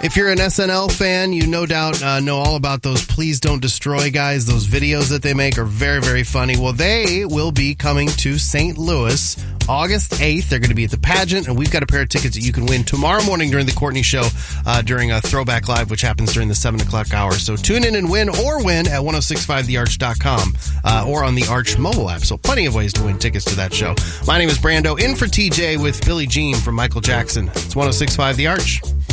If you're an SNL fan, you no doubt know all about those Please Don't Destroy guys. Those videos that they make are very, very funny. Well, they will be coming to St. Louis August 8th. They're going to be at the pageant, and we've got a pair of tickets that you can win tomorrow morning during the Courtney Show during a Throwback Live, which happens during the 7 o'clock hour. So tune in and win at 1065thearch.com or on the Arch mobile app. So plenty of ways to win tickets to that show. My name is Brando, in for TJ with Billie Jean from Michael Jackson. It's 1065 The Arch.